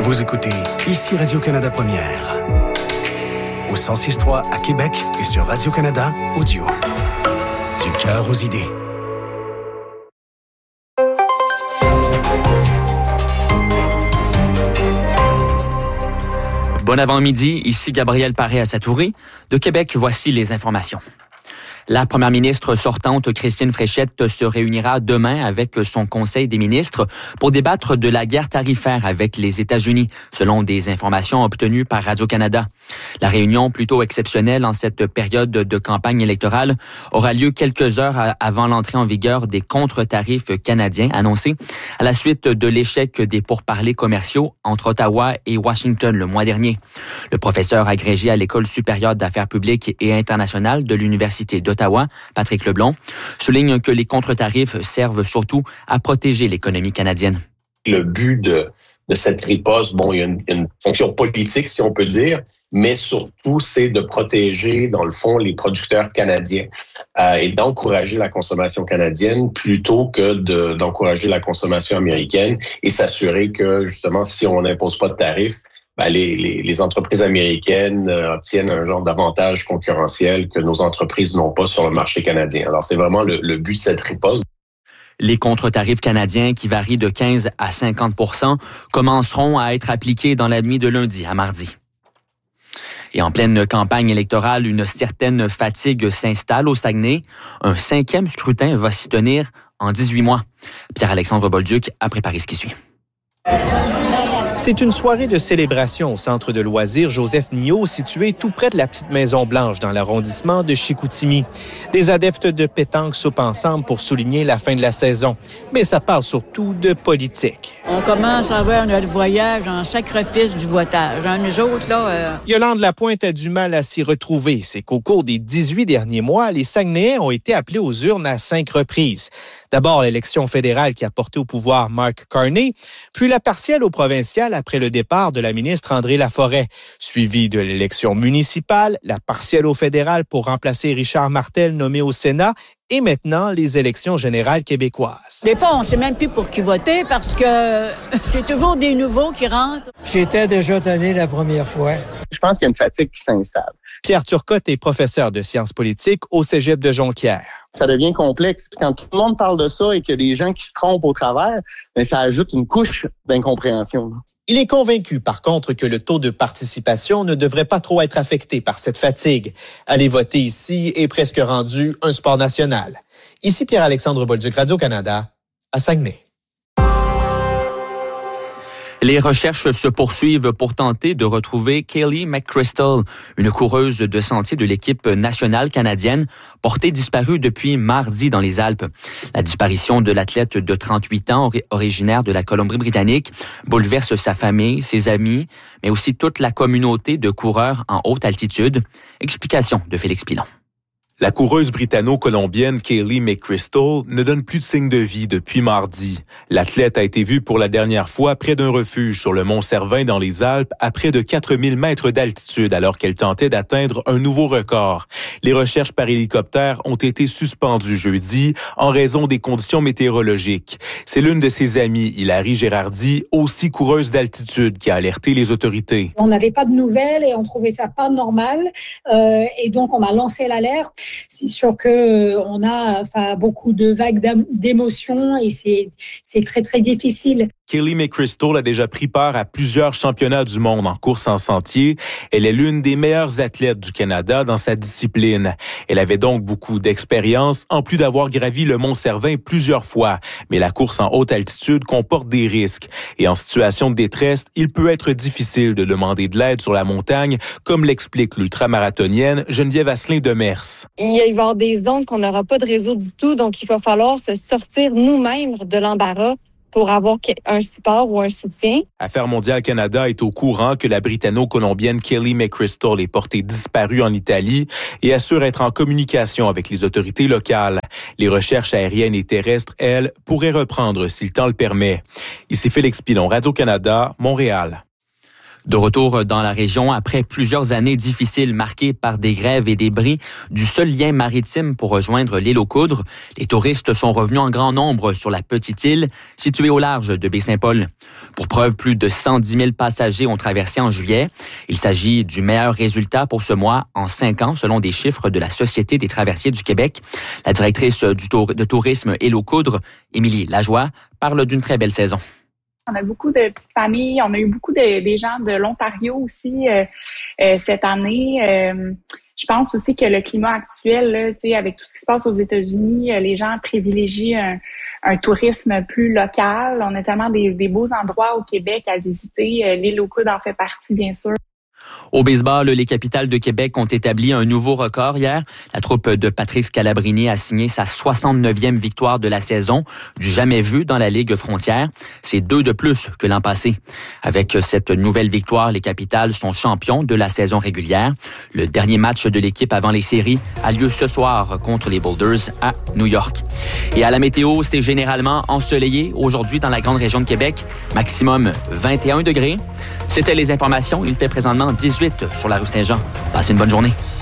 Vous écoutez ici Radio-Canada Première. Au 106.3 à Québec et sur Radio-Canada Audio. Du cœur aux idées. Bon avant-midi, ici Gabriel Paré à Satouré. De Québec, voici les informations. La première ministre sortante, Christine Fréchette, se réunira demain avec son conseil des ministres pour débattre de la guerre tarifaire avec les États-Unis, selon des informations obtenues par Radio-Canada. La réunion, plutôt exceptionnelle en cette période de campagne électorale, aura lieu quelques heures avant l'entrée en vigueur des contre-tarifs canadiens annoncés à la suite de l'échec des pourparlers commerciaux entre Ottawa et Washington le mois dernier. Le professeur agrégé à l'École supérieure d'affaires publiques et internationales de l'Université d'Ottawa, Patrick Leblond, souligne que les contre-tarifs servent surtout à protéger l'économie canadienne. Le but de cette riposte, il y a une fonction politique, si on peut dire, mais surtout, c'est de protéger, dans le fond, les producteurs canadiens et d'encourager la consommation canadienne plutôt que d'encourager la consommation américaine et s'assurer que, justement, si on n'impose pas de tarifs, les entreprises américaines obtiennent un genre d'avantage concurrentiel que nos entreprises n'ont pas sur le marché canadien. Alors, c'est vraiment le but de cette riposte. Les contre-tarifs canadiens, qui varient de 15 à 50 %, commenceront à être appliqués dans la nuit de lundi à mardi. Et en pleine campagne électorale, une certaine fatigue s'installe au Saguenay. Un 5e scrutin va s'y tenir en 18 mois. Pierre-Alexandre Bolduc a préparé ce qui suit. C'est une soirée de célébration au centre de loisirs Joseph Nio, situé tout près de la petite Maison-Blanche dans l'arrondissement de Chicoutimi. Des adeptes de pétanque soupent ensemble pour souligner la fin de la saison. Mais ça parle surtout de politique. On commence à avoir notre voyage en sacrifice du voitage. Nous autres, là... Yolande Lapointe a du mal à s'y retrouver. C'est qu'au cours des 18 derniers mois, les Saguenayens ont été appelés aux urnes à 5 reprises. D'abord, l'élection fédérale qui a porté au pouvoir Mark Carney, puis la partielle au provincial après le départ de la ministre André Laforêt, suivie de l'élection municipale, la partielle au fédéral pour remplacer Richard Martel nommé au Sénat et maintenant les élections générales québécoises. Des fois, on ne sait même plus pour qui voter parce que c'est toujours des nouveaux qui rentrent. J'étais déjà tanné la première fois. Je pense qu'il y a une fatigue qui s'installe. Pierre Turcotte est professeur de sciences politiques au Cégep de Jonquière. Ça devient complexe. Quand tout le monde parle de ça et qu'il y a des gens qui se trompent au travers, ça ajoute une couche d'incompréhension. Il est convaincu, par contre, que le taux de participation ne devrait pas trop être affecté par cette fatigue. Aller voter ici est presque rendu un sport national. Ici Pierre-Alexandre Bolduc, Radio-Canada, à Saguenay. Les recherches se poursuivent pour tenter de retrouver Kaylee McChrystal, une coureuse de sentier de l'équipe nationale canadienne, portée disparue depuis mardi dans les Alpes. La disparition de l'athlète de 38 ans, originaire de la Colombie-Britannique, bouleverse sa famille, ses amis, mais aussi toute la communauté de coureurs en haute altitude. Explication de Félix Pilon. La coureuse britanno-colombienne Kaylee McChrystal ne donne plus de signe de vie depuis mardi. L'athlète a été vue pour la dernière fois près d'un refuge sur le mont Cervin dans les Alpes à près de 4000 mètres d'altitude alors qu'elle tentait d'atteindre un nouveau record. Les recherches par hélicoptère ont été suspendues jeudi en raison des conditions météorologiques. C'est l'une de ses amies, Hilary Gérardi, aussi coureuse d'altitude, qui a alerté les autorités. On n'avait pas de nouvelles et on trouvait ça pas normal et donc on a lancé l'alerte. C'est sûr que on a beaucoup de vagues d'émotions et c'est très très difficile. Kaylee McChrystal a déjà pris part à plusieurs championnats du monde en course en sentier. Elle est l'une des meilleures athlètes du Canada dans sa discipline. Elle avait donc beaucoup d'expérience, en plus d'avoir gravi le mont Cervin plusieurs fois. Mais la course en haute altitude comporte des risques. Et en situation de détresse, il peut être difficile de demander de l'aide sur la montagne, comme l'explique l'ultramarathonienne Geneviève Asselin-Demers. Il va y avoir des zones qu'on n'aura pas de réseau du tout, donc il va falloir se sortir nous-mêmes de l'embarras pour avoir un support ou un soutien. Affaires mondiales Canada est au courant que la britanno-colombienne Kaylee McChrystal est portée disparue en Italie et assure être en communication avec les autorités locales. Les recherches aériennes et terrestres, elles, pourraient reprendre si le temps le permet. Ici Félix Pilon, Radio-Canada, Montréal. De retour dans la région, après plusieurs années difficiles marquées par des grèves et des bris du seul lien maritime pour rejoindre l'île aux Coudres, les touristes sont revenus en grand nombre sur la petite île située au large de Baie-Saint-Paul. Pour preuve, plus de 110 000 passagers ont traversé en juillet. Il s'agit du meilleur résultat pour ce mois en 5 ans, selon des chiffres de la Société des traversiers du Québec. La directrice de tourisme île aux Coudres, Émilie Lajoie, parle d'une très belle saison. On a beaucoup de petites familles. On a eu beaucoup des gens de l'Ontario aussi cette année. Je pense aussi que le climat actuel, là, avec tout ce qui se passe aux États-Unis, les gens privilégient un tourisme plus local. On a tellement des beaux endroits au Québec à visiter. L'île aux Coudres en fait partie, bien sûr. Au baseball, les Capitals de Québec ont établi un nouveau record hier. La troupe de Patrick Scalabrini a signé sa 69e victoire de la saison, du jamais vu dans la Ligue Frontière. C'est 2 de plus que l'an passé. Avec cette nouvelle victoire, les Capitals sont champions de la saison régulière. Le dernier match de l'équipe avant les séries a lieu ce soir contre les Boulders à New York. Et à la météo, c'est généralement ensoleillé aujourd'hui dans la grande région de Québec. Maximum 21 degrés. C'était les informations. Il fait présentement 18 sur la rue Saint-Jean. Passez une bonne journée.